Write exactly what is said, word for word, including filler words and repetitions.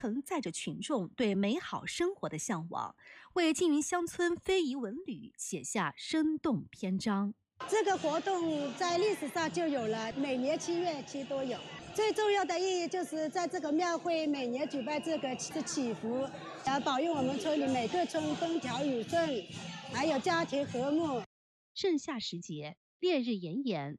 承载着群众对美好生活的向往，为缙云乡村非遗文旅写下生动篇章。 这个活动在历史上就有了，每年七月期都有。最重要的意义就是在这个庙会每年举办这个祈福，呃，保佑我们村里每个村风调雨顺，还有家庭和睦。 盛夏时节，烈日炎炎，